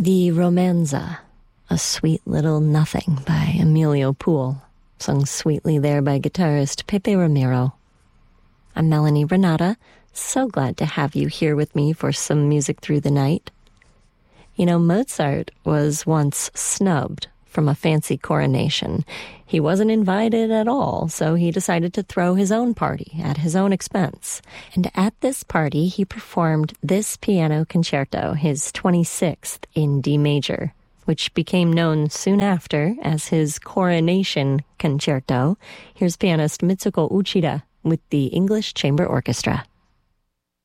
The Romanza, a sweet little nothing by Emilio Poole, sung sweetly there by guitarist Pepe Ramiro. I'm Melanie Renata, so glad to have you here with me for some music through the night. You know, Mozart was once snubbed from a fancy coronation. He wasn't invited at all, so he decided to throw his own party at his own expense. And at this party, he performed this piano concerto, his 26th in D major, which became known soon after as his Coronation Concerto. Here's pianist Mitsuko Uchida with the English Chamber Orchestra.